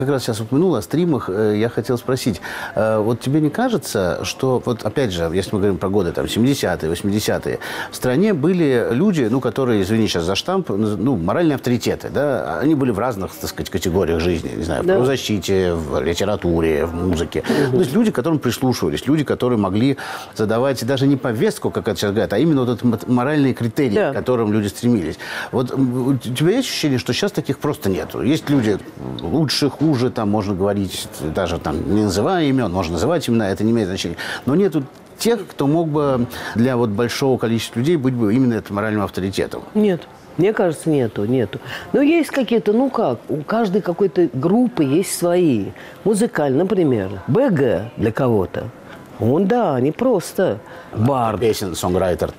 Как раз сейчас упомянул о стримах, я хотел спросить, вот тебе не кажется, что, вот опять же, если мы говорим про годы там 70-е, 80-е, в стране были люди, ну, которые, извини сейчас за штамп, ну, моральные авторитеты, да, они были в разных, так сказать, категориях жизни, не знаю, в правозащите, в литературе, в музыке. То есть люди, к которым прислушивались, люди, которые могли задавать даже не повестку, как это сейчас говорят, а именно вот этот моральные критерии, к которым люди стремились. Вот у тебя есть ощущение, что сейчас таких просто нету? Есть люди лучше, хуже, там можно говорить, даже там не называя имен, можно называть имена, это не имеет значения. Но нету тех, кто мог бы для вот большого количества людей быть бы именно этим моральным авторитетом. Нет. Мне кажется, нету. Но есть какие-то, ну как, у каждой какой-то группы есть свои. Музыкаль, например, БГ для кого-то. Он, да, не просто бард. Песен, сонграйтер.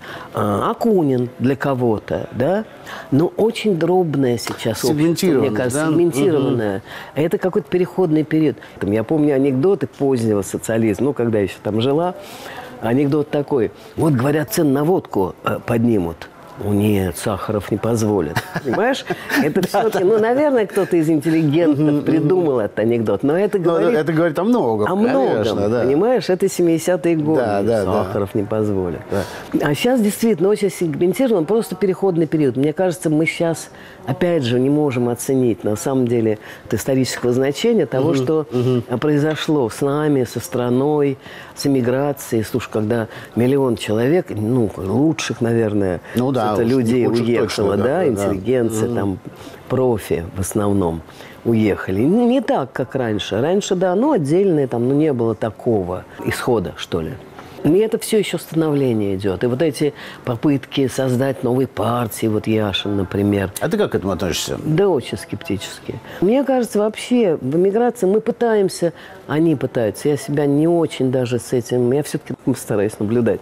Акунин для кого-то, да. Но очень дробное сейчас общество, мне кажется, сегментированное. Это какой-то переходный период. Я помню анекдоты позднего социализма, ну, когда еще там жила. Анекдот такой. Вот, говорят, цены на водку поднимут. Нет, Сахаров не позволит. Понимаешь? Это все-таки, ну, наверное, кто-то из интеллигентов придумал этот анекдот, но это говорит... Это говорит о многом. О многом, понимаешь? Это 70-е годы. Сахаров не позволит. А сейчас действительно очень сегментировано, просто переходный период. Мне кажется, мы сейчас, опять же, не можем оценить, на самом деле, это исторического значения того, что произошло с нами, со страной, с эмиграцией. Слушай, когда миллион человек, ну, лучших, наверное... Ну да. Это людей уехало, да, интеллигенция, там, профи в основном уехали. Не так, как раньше. Раньше, да, ну, отдельные, там, ну, не было такого исхода, что ли. И это все еще становление идет. И вот эти попытки создать новые партии, вот Яшин, например. А ты как к этому относишься? Да, очень скептически. Мне кажется, вообще в эмиграции мы пытаемся, они пытаются, я себя не очень даже с этим, я все-таки стараюсь наблюдать,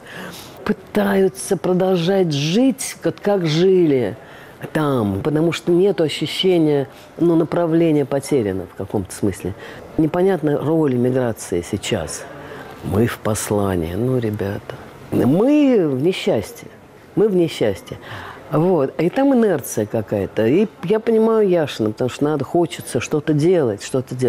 пытаются продолжать жить, как жили там, потому что нет ощущения, ну, направления потеряно в каком-то смысле. Непонятна роль миграции сейчас. Мы в послании, ну, ребята, мы в несчастье, Вот. И там инерция какая-то. И я понимаю Яшина, потому что хочется что-то делать.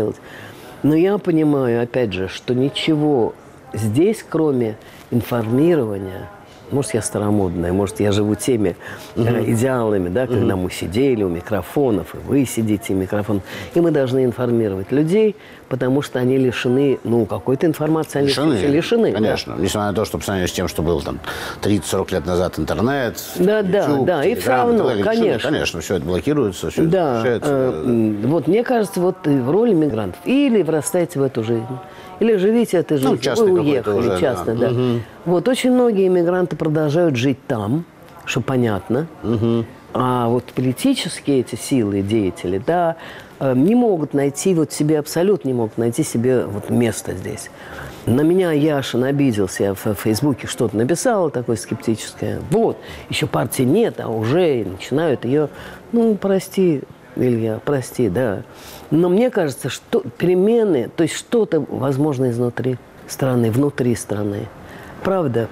Но я понимаю, опять же, что ничего здесь, кроме информирования, может, я старомодная, может, я живу теми идеалами, да, когда мы сидели у микрофонов, и вы сидите у микрофонов, и мы должны информировать людей, потому что они лишены, ну, какой-то информации, они лишены. Конечно, да. Несмотря на то, что по сравнению с тем, что был там 30-40 лет назад интернет, YouTube, да, и все равно, конечно, все это блокируется, все это запрещается. Вот, мне кажется, вот в роли мигрантов, или вырастайте в эту жизнь, или живите этой жизнью, вы уехали, уже, частно, да. Вот, очень многие иммигранты продолжают жить там, что понятно. А вот политические эти силы, деятели, да, не могут найти вот себе, абсолютно не могут найти себе вот место здесь. На меня Яшин обиделся, я в Фейсбуке что-то написала такое скептическое. Вот, еще партии нет, а уже начинают ее, ну, прости, Илья, прости, да. Но мне кажется, что перемены, то есть что-то возможно изнутри страны, внутри страны. Правда.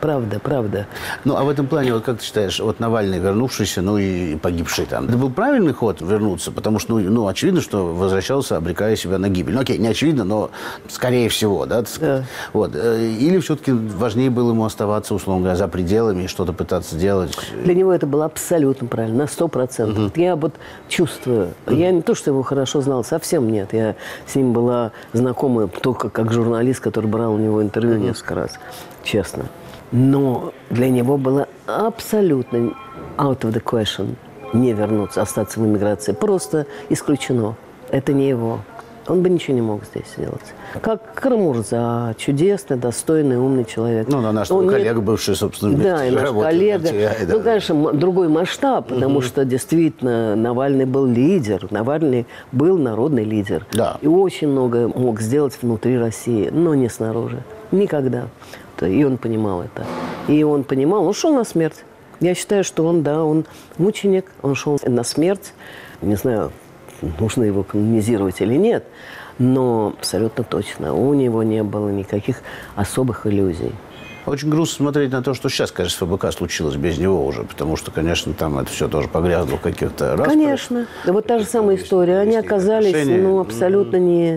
Ну, а в этом плане, вот как ты считаешь, вот Навальный вернувшийся, ну и погибший там, это был правильный ход вернуться? Потому что, ну очевидно, что возвращался, обрекая себя на гибель. Ну, окей, не очевидно, но скорее всего, да, так сказать. Вот. Или все-таки важнее было ему оставаться, условно говоря, за пределами и что-то пытаться делать? Для него это было абсолютно правильно, на 100%. Я вот чувствую, я не то, что его хорошо знал, совсем нет. Я с ним была знакома только как журналист, который брал у него интервью несколько раз. Честно. Но для него было абсолютно out of the question не вернуться, остаться в эмиграции. Просто исключено. Это не его. Он бы ничего не мог здесь сделать. Как Карамурза, чудесный, достойный, умный человек. Ну, наш коллега, бывший, собственно, да, и наш коллега. Ну, конечно, другой масштаб, потому что действительно Навальный был лидер. Навальный был народный лидер. Да. И очень много мог сделать внутри России, но не снаружи. Никогда. И он понимал это. И он понимал, он шел на смерть. Я считаю, что он мученик, он шел на смерть. Не знаю, нужно его канонизировать или нет, но абсолютно точно. У него не было никаких особых иллюзий. Очень грустно смотреть на то, что сейчас, конечно, с ФБК случилось без него уже, потому что, конечно, там это все тоже погрязло в каких-то распрях. Конечно. Да вот та же самая история. Они оказались, ну, абсолютно не...